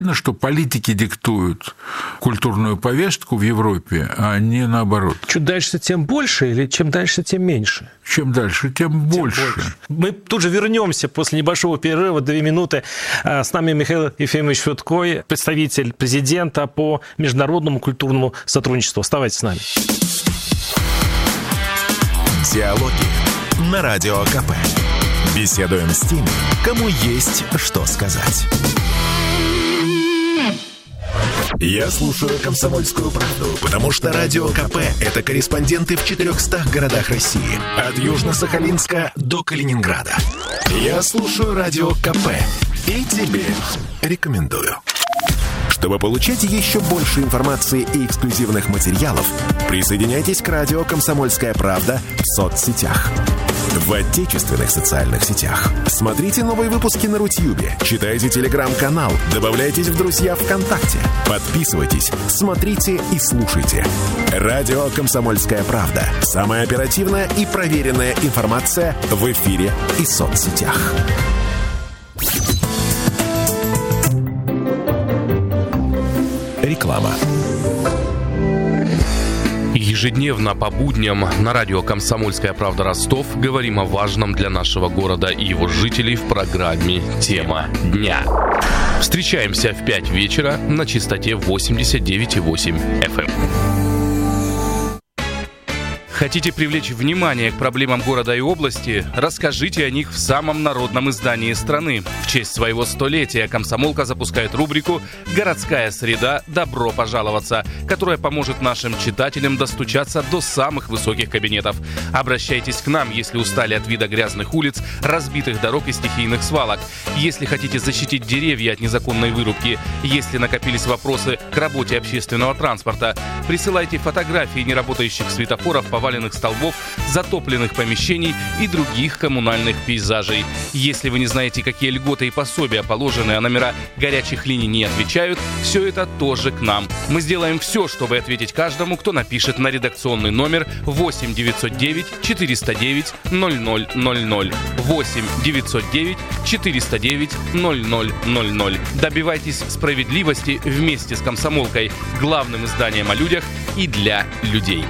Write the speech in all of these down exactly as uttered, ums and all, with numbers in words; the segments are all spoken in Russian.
что политики диктуют культурную повестку в Европе, а не наоборот. Чем дальше, тем больше, или чем дальше, тем меньше? Чем дальше, тем больше. Тем больше. Мы тут же вернемся после небольшого перерыва, две минуты. С нами Михаил Ефимович Швидкой, представитель президента по международному культурному сотрудничеству. Оставайтесь с нами. Диалоги на Радио КП. Беседуем с теми, кому есть что сказать. Я слушаю «Комсомольскую правду», потому что Радио КП – это корреспонденты в четырехстах городах России. От Южно-Сахалинска до Калининграда. Я слушаю Радио КП и тебе рекомендую. Чтобы получать еще больше информации и эксклюзивных материалов, присоединяйтесь к радио «Комсомольская правда» в соцсетях. В отечественных социальных сетях. Смотрите новые выпуски на Рутьюбе, читайте телеграм-канал, добавляйтесь в друзья ВКонтакте, подписывайтесь, смотрите и слушайте. Радио «Комсомольская правда». Самая оперативная и проверенная информация в эфире и соцсетях. Реклама. Ежедневно по будням на радио «Комсомольская правда» Ростов говорим о важном для нашего города и его жителей в программе «Тема дня». Встречаемся в пять вечера на частоте восемьдесят девять и восемь эф эм. Хотите привлечь внимание к проблемам города и области? Расскажите о них в самом народном издании страны. В честь своего столетия «Комсомолка» запускает рубрику «Городская среда. Добро пожаловаться», которая поможет нашим читателям достучаться до самых высоких кабинетов. Обращайтесь к нам, если устали от вида грязных улиц, разбитых дорог и стихийных свалок. Если хотите защитить деревья от незаконной вырубки. Если накопились вопросы к работе общественного транспорта. Присылайте фотографии неработающих светофоров, поваленных столбов, затопленных помещений и других коммунальных пейзажей. Если вы не знаете, какие льготы и пособия положены, а номера горячих линий не отвечают, все это тоже к нам. Мы сделаем все, чтобы ответить каждому, кто напишет на редакционный номер восемь девятьсот девять четыреста девять ноль ноль ноль ноль. восемь девятьсот девять четыреста девять ноль ноль ноль ноль. Добивайтесь справедливости вместе с «Комсомолкой», главным изданием о людях и для людей.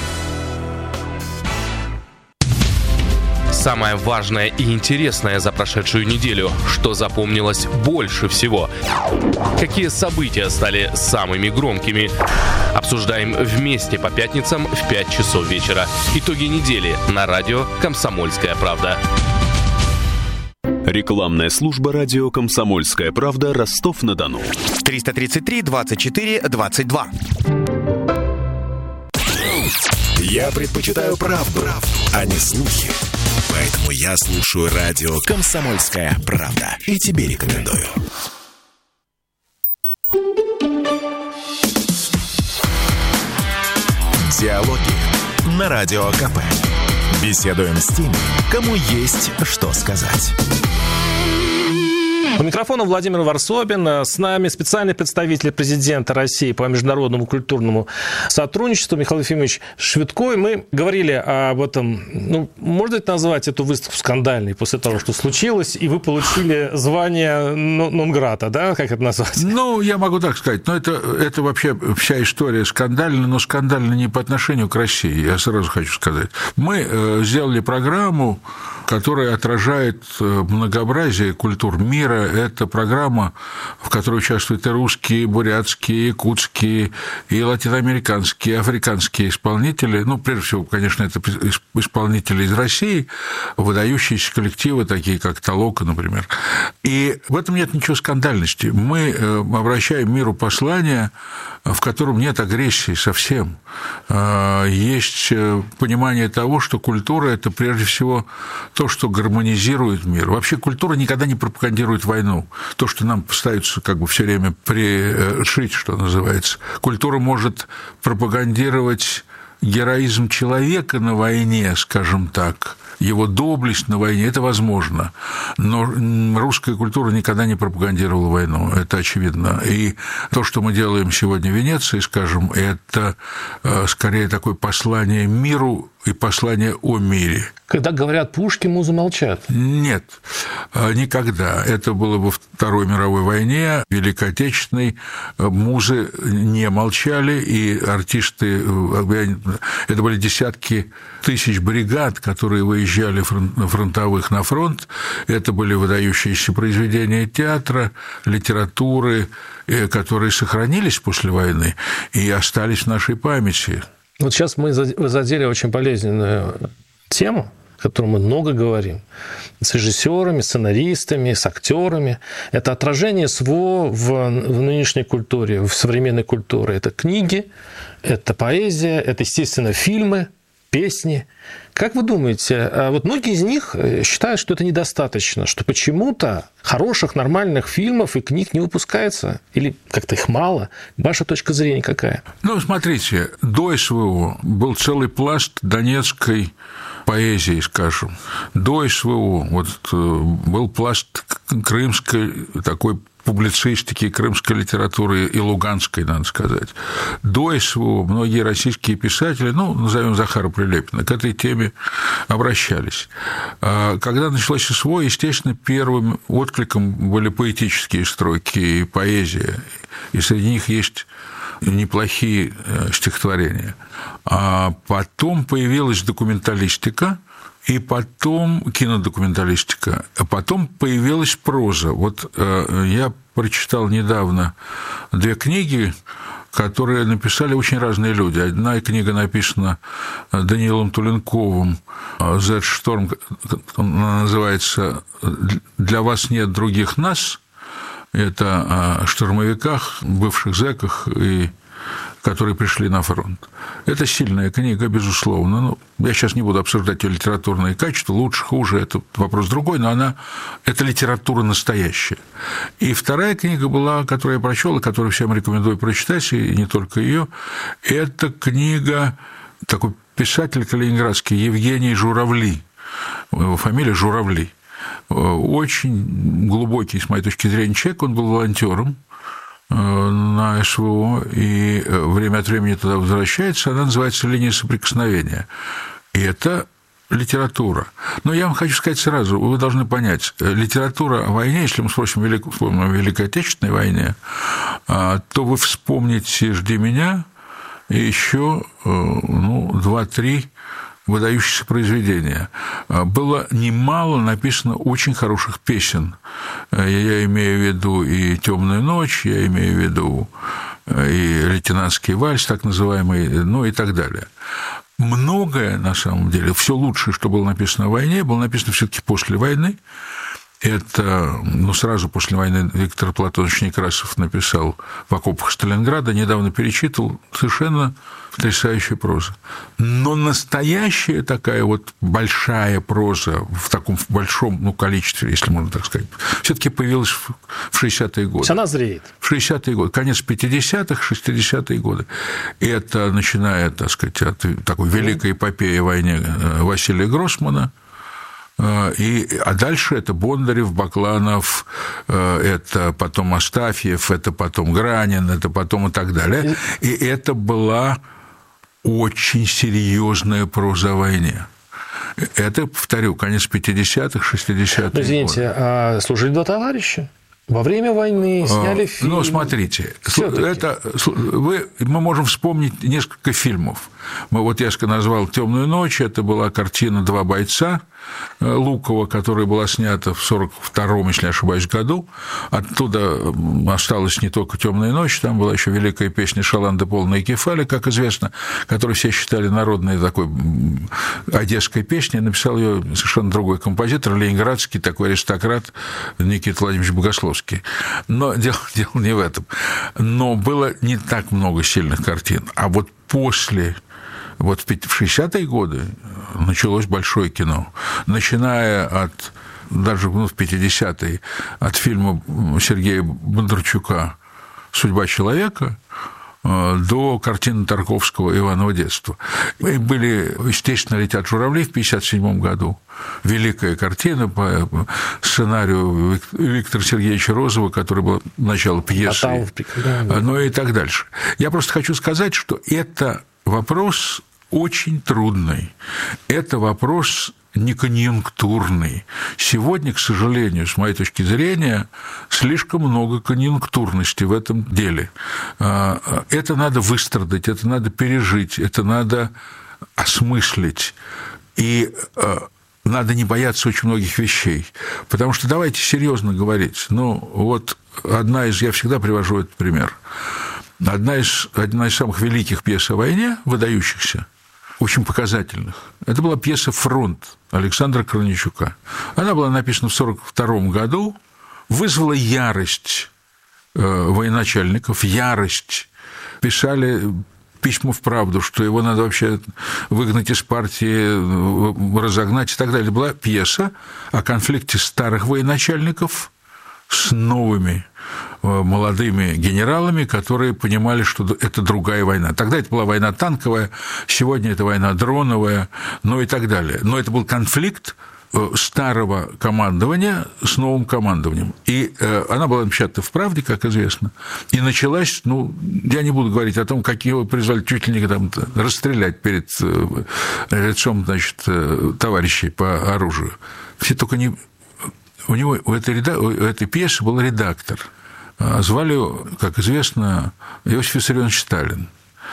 Самое важное и интересное за прошедшую неделю, что запомнилось больше всего. Какие события стали самыми громкими? Обсуждаем вместе по пятницам в пять часов вечера. Итоги недели на радио «Комсомольская правда». Рекламная служба радио «Комсомольская правда», Ростов-на-Дону. триста тридцать три двадцать четыре двадцать два. Я предпочитаю правду, правду, а не слухи. Поэтому я слушаю радио «Комсомольская правда» и тебе рекомендую. Диалоги на Радио КП. Беседуем с теми, кому есть что сказать. У микрофона Владимир Варсобин. С нами специальный представитель президента России по международному культурному сотрудничеству Михаил Ефимович Швидкой. Мы говорили об этом, ну, можно это назвать эту выставку скандальной после того, что случилось, и вы получили звание нон-грата, да, как это назвать? Ну, я могу так сказать, но это, это вообще вся история скандальна, но скандальна не по отношению к России, я сразу хочу сказать. Мы э, сделали программу, которая отражает многообразие культур мира. Это программа, в которой участвуют и русские, и бурятские, и якутские, и латиноамериканские, и африканские исполнители. Ну, прежде всего, конечно, это исполнители из России, выдающиеся коллективы, такие как Толока, например. И в этом нет ничего скандальности. Мы обращаем миру послание, в котором нет агрессии совсем. Есть понимание того, что культура – это прежде всего то, что гармонизирует мир. Вообще культура никогда не пропагандирует войну. То, что нам пытаются как бы все время пришить, что называется. Культура может пропагандировать героизм человека на войне, скажем так, его доблесть на войне, это возможно. Но русская культура никогда не пропагандировала войну, это очевидно. И то, что мы делаем сегодня в Венеции, скажем, это скорее такое послание миру и послание о мире. Когда говорят «пушки», музы молчат. Нет, никогда. Это было во Второй мировой войне, Великой Отечественной. Музы не молчали, и артисты... Это были десятки тысяч бригад, которые выезжали фронтовых на фронт. Это были выдающиеся произведения театра, литературы, которые сохранились после войны и остались в нашей памяти. Вот сейчас мы задели очень болезненную тему, о которой мы много говорим, с режиссерами, сценаристами, с актерами. Это отражение СВО в, в нынешней культуре, в современной культуре. Это книги, это поэзия, это, естественно, фильмы, песни. Как вы думаете, вот многие из них считают, что это недостаточно, что почему-то хороших, нормальных фильмов и книг не выпускается, или как-то их мало? Ваша точка зрения какая? Ну, смотрите, до СВО был целый пласт донецкой поэзии, скажем. До СВО вот, был пласт крымской такой публицистики, крымской литературы и луганской, надо сказать. До СВО многие российские писатели, ну, назовем Захара Прилепина, к этой теме обращались. Когда началось СВО, естественно, первым откликом были поэтические строки и поэзия, и среди них есть неплохие стихотворения. А потом появилась документалистика, и потом кинодокументалистика, а потом появилась проза. Вот э, я прочитал недавно две книги, которые написали очень разные люди. Одна книга написана Даниилом Туленковым «Зет Шторм», она называется «Для вас нет других нас». Это о штурмовиках, бывших зэках, и которые пришли на фронт. Это сильная книга, безусловно. Ну, я сейчас не буду обсуждать ее литературные качества, лучше, хуже, это вопрос другой, но она, это литература настоящая. И вторая книга была, которую я прочел, и которую всем рекомендую прочитать, и не только ее, это книга, такой писатель калининградский Евгений Журавли, его фамилия Журавли. Очень глубокий, с моей точки зрения, человек, он был волонтером на СВО, и время от времени туда возвращается, она называется «Линия соприкосновения». И это литература. Но я вам хочу сказать сразу, вы должны понять, литература о войне, если мы спросим о Великой Отечественной войне, то вы вспомните «Жди меня» и еще ну, два-три выдающиеся произведения. Было немало написано очень хороших песен. Я имею в виду и «Темную ночь», я имею в виду и «Лейтенантский вальс», так называемый, ну и так далее. Многое, на самом деле, все лучшее, что было написано о войне, было написано все-таки после войны. Это, ну, сразу после войны Виктор Платонович Некрасов написал «В окопах Сталинграда», недавно перечитывал, совершенно потрясающая проза. Но настоящая такая вот большая проза в таком большом, ну, количестве, если можно так сказать, все-таки появилась в шестидесятые годы. Она зреет. В шестидесятые годы, конец пятидесятых, шестидесятые годы. И это начиная, так сказать, от такой великой эпопеи о войне Василия Гроссмана. И, а дальше это Бондарев, Бакланов, это потом Астафьев, это потом Гранин, это потом и так далее. И это была очень серьезная проза о войне. Это, повторю, конец пятидесятых, шестидесятых. Извините, а служили два товарища? Во время войны сняли фильм. Ну, смотрите, это, вы, мы можем вспомнить несколько фильмов. Мы, вот я назвал «Темную ночь», это была картина «Два бойца» Лукова, которая была снята в сорок втором, если не ошибаюсь, году. Оттуда осталась не только «Темная ночь», там была еще великая песня Шаланда «Полная кефали», как известно, которую все считали народной такой одесской песней. Написал ее совершенно другой композитор, ленинградский такой аристократ Никита Владимирович Богословский. Но дело, дело не в этом. Но было не так много сильных картин. А вот после... Вот в шестидесятые годы началось большое кино. Начиная от, даже ну, в пятидесятые, от фильма Сергея Бондарчука «Судьба человека» до картины Тарковского «Иваново детство». И были, естественно, «Летят журавли» в пятьдесят седьмом году. Великая картина по сценарию Виктора Сергеевича Розова, который был начало пьесы, ну и так дальше. Я просто хочу сказать, что это... Вопрос очень трудный. Это вопрос не конъюнктурный. Сегодня, к сожалению, с моей точки зрения, слишком много конъюнктурности в этом деле. Это надо выстрадать, это надо пережить, это надо осмыслить. И надо не бояться очень многих вещей. Потому что давайте серьезно говорить. Ну, вот одна из... Я всегда привожу этот пример. Одна из, одна из самых великих пьес о войне, выдающихся, очень показательных, это была пьеса «Фронт» Александра Корнейчука. Она была написана в сорок втором году, вызвала ярость военачальников, ярость. Писали письма в «Правду», что его надо вообще выгнать из партии, разогнать и так далее. Была пьеса о конфликте старых военачальников с новыми молодыми генералами, которые понимали, что это другая война. Тогда это была война танковая, сегодня это война дроновая, ну и так далее. Но это был конфликт старого командования с новым командованием. И она была напечатана в «Правде», как известно, и началась, ну, я не буду говорить о том, как его призвали чуть ли не там расстрелять перед лицом, значит, товарищей по оружию. Все только не... У него, у этой, у этой пьесы был редактор. Звали его, как известно, Иосиф Виссарионович Сталин.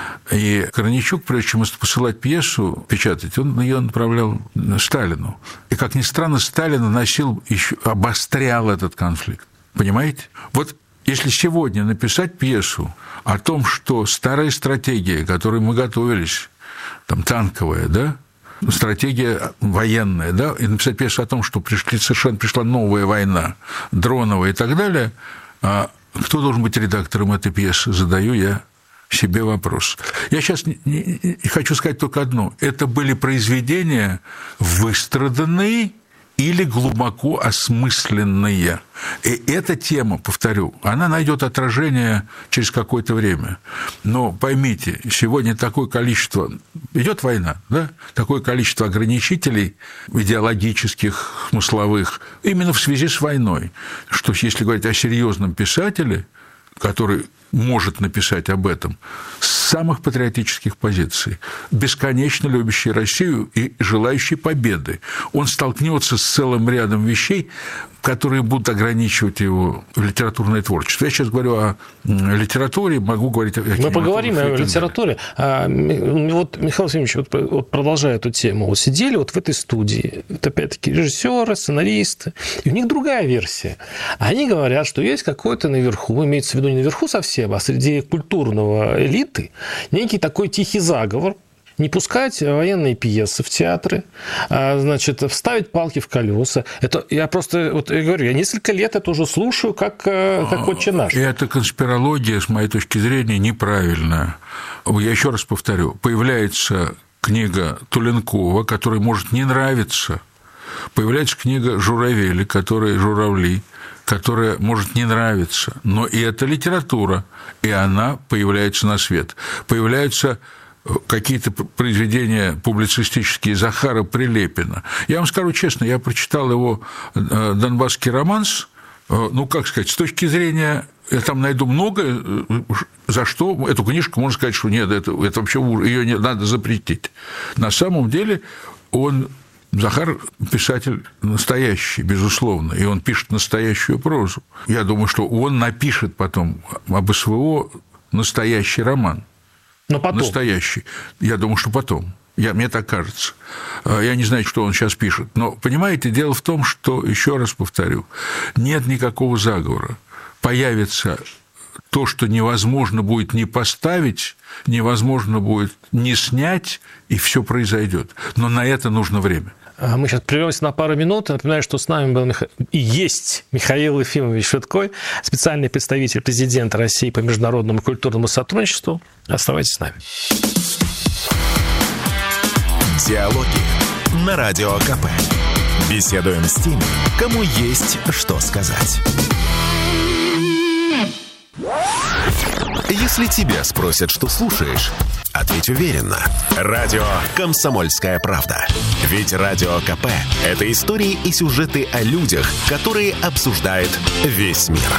И Корнейчук, прежде чем посылать пьесу, печатать, он ее направлял Сталину. И, как ни странно, Сталин носил, еще, обострял этот конфликт. Понимаете? Вот если сегодня написать пьесу о том, что старая стратегия, к которой мы готовились, там, танковая, да, стратегия военная, да, и написать пьесу о том, что пришли, совершенно пришла новая война, дроновая и так далее, а кто должен быть редактором этой пьесы, задаю я себе вопрос. Я сейчас не, не, не хочу сказать только одно. Это были произведения выстраданные или глубоко осмысленные. И эта тема, повторю, она найдет отражение через какое-то время. Но поймите, сегодня такое количество... Идет война, да? Такое количество ограничителей идеологических, смысловых, именно в связи с войной, что если говорить о серьезном писателе, который может написать об этом с самых патриотических позиций, бесконечно любящий Россию и желающий победы, он столкнется с целым рядом вещей, которые будут ограничивать его литературное творчество. Я сейчас говорю о литературе, могу говорить о... Мы поговорим о литературе. А, вот, Михаил Васильевич, вот, вот продолжая эту тему, вот сидели вот в этой студии, вот опять-таки режиссеры, сценаристы, и у них другая версия. Они говорят, что есть какой-то наверху, имеется в виду не наверху совсем, а среди культурного элиты, некий такой тихий заговор, не пускать военные пьесы в театры, а, значит, вставить палки в колеса. Это я просто, вот я говорю, я несколько лет это уже слушаю, как, как «Отче наш». И эта конспирология, с моей точки зрения, неправильная. Я еще раз повторю, появляется книга Туленкова, которая может не нравиться, появляется книга Журавели, которая «Журавли», которая может не нравиться, но и это литература, и она появляется на свет. Появляются какие-то произведения публицистические Захара Прилепина. Я вам скажу честно, я прочитал его «Донбасский романс», ну, как сказать, с точки зрения, я там найду многое, за что эту книжку можно сказать, что нет, это, это вообще ее не, надо запретить. На самом деле он... Захар писатель настоящий, безусловно, и он пишет настоящую прозу. Я думаю, что он напишет потом об СВО настоящий роман. Но потом. Настоящий. Я думаю, что потом. Я, мне так кажется. Я не знаю, что он сейчас пишет. Но, понимаете, дело в том, что, еще раз повторю, нет никакого заговора. Появится то, что невозможно будет не поставить, невозможно будет не снять, и все произойдет. Но на это нужно время. Мы сейчас прервемся на пару минут. Напоминаю, что с нами был Мих... и есть Михаил Ефимович Швидкой, специальный представитель президента России по международному культурному сотрудничеству. Оставайтесь с нами. Диалоги на Радио КП. Беседуем с теми, кому есть что сказать. Если тебя спросят, что слушаешь, ответь уверенно. Радио «Комсомольская правда». Ведь Радио КП – это истории и сюжеты о людях, которые обсуждает весь мир.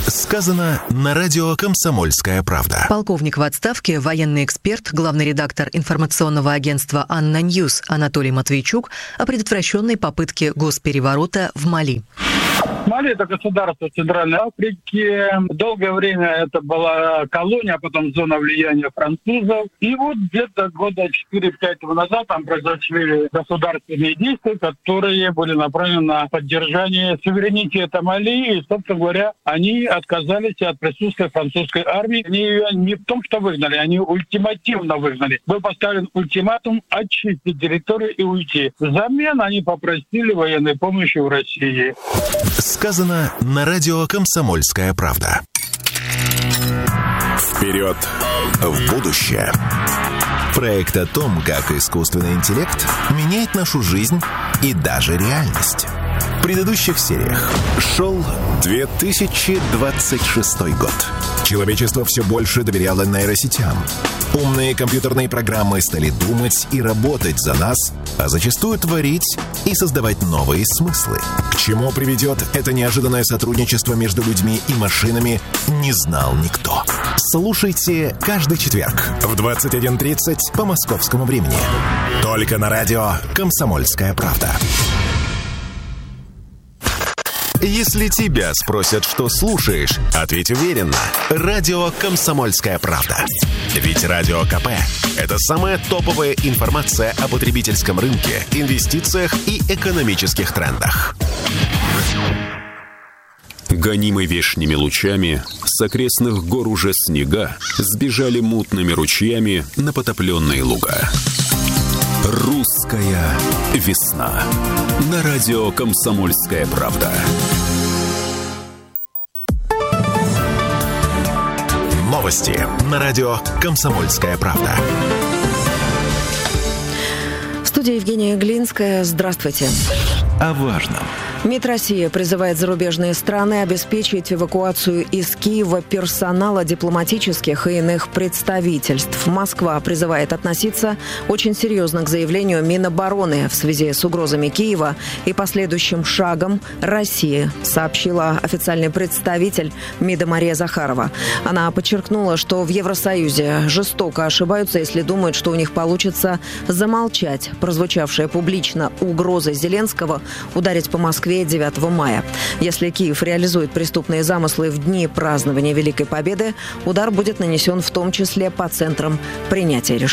Сказано на радио «Комсомольская правда». Полковник в отставке, военный эксперт, главный редактор информационного агентства «Анна Ньюс» Анатолий Матвейчук о предотвращенной попытке госпереворота в Мали. Мали – это государство Центральной Африки. Долгое время это была колония, а потом зона влияния французов. И вот где-то года четыре-пять назад там произошли государственные действия, которые были направлены на поддержание суверенитета Мали. И, собственно говоря, они отказались от присутствия французской армии. Они ее не в том, что выгнали, они ультимативно выгнали. Был поставлен ультиматум очистить территорию и уйти. Взамен они попросили военной помощи у России. Сказано на радио «Комсомольская правда». Вперед в будущее. Проект о том, как искусственный интеллект меняет нашу жизнь и даже реальность. В предыдущих сериях шел две тысячи двадцать шестой год. Человечество все больше доверяло нейросетям. Умные компьютерные программы стали думать и работать за нас, а зачастую творить и создавать новые смыслы. К чему приведет это неожиданное сотрудничество между людьми и машинами, не знал никто. Слушайте каждый четверг в двадцать один тридцать по московскому времени. Только на радио «Комсомольская правда». Если тебя спросят, что слушаешь, ответь уверенно. Радио «Комсомольская правда». Ведь Радио КП – это самая топовая информация о потребительском рынке, инвестициях и экономических трендах. Гонимы вешними лучами, с окрестных гор уже снега сбежали мутными ручьями на потопленные луга. Русская весна. На радио «Комсомольская правда». Новости на радио «Комсомольская правда». В студии Евгения Глинская. Здравствуйте. О важном. МИД России призывает зарубежные страны обеспечить эвакуацию из Киева персонала дипломатических и иных представительств. Москва призывает относиться очень серьезно к заявлению Минобороны в связи с угрозами Киева и последующим шагом России, сообщила официальный представитель МИДа Мария Захарова. Она подчеркнула, что в Евросоюзе жестоко ошибаются, если думают, что у них получится замолчать прозвучавшие публично угрозы Зеленского ударить по Москве девятого мая. Если Киев реализует преступные замыслы в дни празднования Великой Победы, удар будет нанесен в том числе по центрам принятия решений.